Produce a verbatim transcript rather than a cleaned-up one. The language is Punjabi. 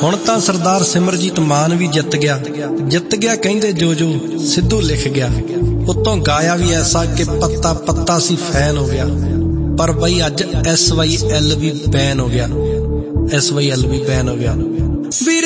ਹੁਣ ਤਾਂ ਸਰਦਾਰ ਸਿਮਰਜੀਤ ਮਾਨ ਵੀ ਜਿੱਤ ਗਿਆ, ਜਿੱਤ ਗਿਆ ਕਹਿੰਦੇ ਜੋ ਜੋ ਸਿੱਧੂ ਲਿਖ ਗਿਆ। ਉੱਤੋਂ ਗਾਇਆ ਵੀ ਐਸਾ ਕਿ ਪੱਤਾ ਪੱਤਾ ਸੀ ਫੈਨ ਹੋ ਗਿਆ। ਪਰ ਬਈ ਅੱਜ ਐਸ ਵਾਈ ਐਲ ਵੀ ਬੈਨ ਹੋ ਗਿਆ, ਐਸ ਵਾਈ ਐਲ ਵੀ ਬੈਨ ਹੋ ਗਿਆ।